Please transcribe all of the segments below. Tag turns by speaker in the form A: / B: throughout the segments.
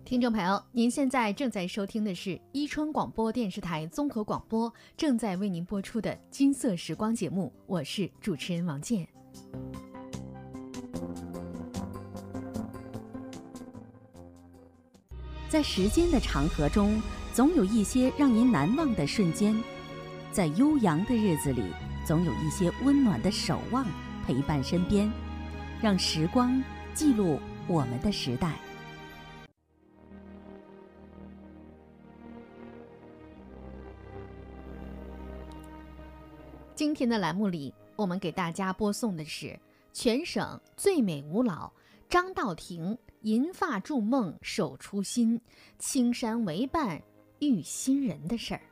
A: 听众朋友，您现在正在收听的是伊春广播电视台综合广播，正在为您播出的金色时光节目，我是主持人王健。
B: 在时间的长河中，总有一些让您难忘的瞬间；在悠扬的日子里，总有一些温暖的守望陪伴身边。让时光记录我们的时代。
A: 今天的栏目里，我们给大家播送的是全省最美舞蹈张道庭银发筑梦守初心，青山为伴育新人的事儿。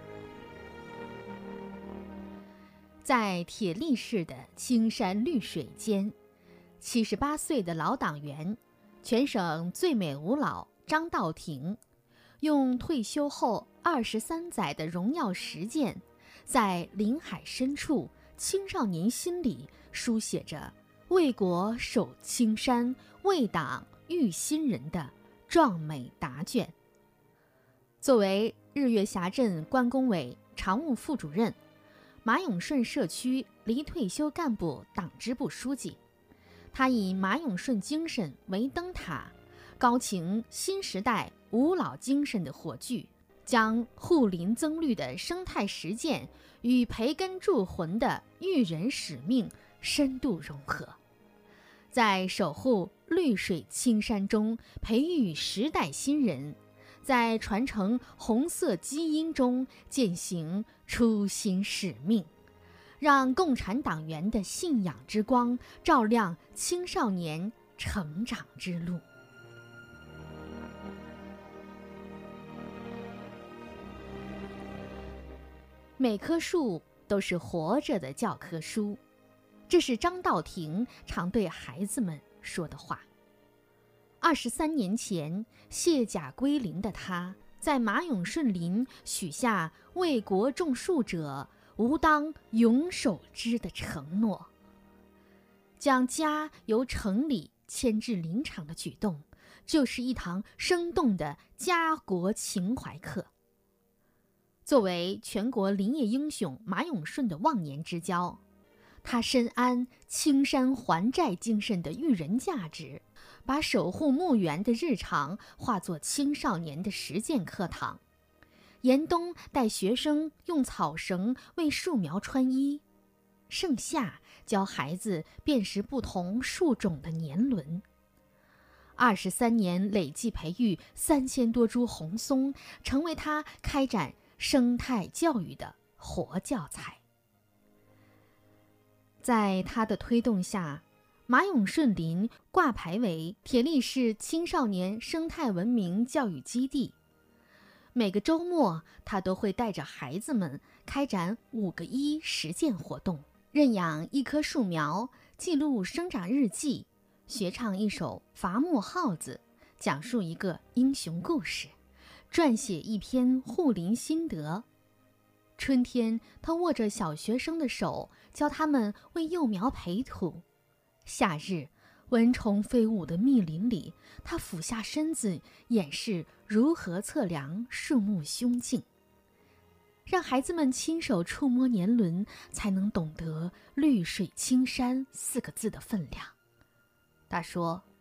A: 在铁力市的青山绿水间，78岁的老党员，全省最美舞蹈张道庭，用退休后23载的荣耀实践，在林海深处青少年心里书写着为国守青山，为党育新人的壮美答卷。作为日月峡镇关工委常务副主任，马永顺社区离退休干部党支部书记，他以马永顺精神为灯塔，高擎新时代舞蹈精神的火炬，将护林增绿的生态实践与培根铸魂的育人使命深度融合，在守护绿水青山中培育时代新人，在传承红色基因中践行初心使命，让共产党员的信仰之光照亮青少年成长之路。每棵树都是活着的教科书，这是张道庭常对孩子们说的话。23年前卸甲归林的他，在马永顺林许下为国种树者吾当永守之的承诺，将家由城里迁至林场的举动，就是一堂生动的家国情怀课。作为全国林业英雄马永顺的忘年之交，他深谙青山还债精神的育人价值，把守护墓园的日常化作青少年的实践课堂。严冬带学生用草绳为树苗穿衣，盛夏教孩子辨识不同树种的年轮。23年累计培育3000多株红松，成为他开展生态教育的活教材。在他的推动下，马永顺林挂牌为铁力市青少年生态文明教育基地。每个周末，他都会带着孩子们开展5个1实践活动，认养1棵树苗，记录生长日记，学唱一首伐木号子，讲述一个英雄故事，撰写一篇护林心得。春天，他握着小学生的手，教他们为幼苗培土。夏日，蚊虫飞舞的密林里，他俯下身子演示如何测量树木胸径。让孩子们亲手触摸年轮，才能懂得绿水青山4个字的分量。他说，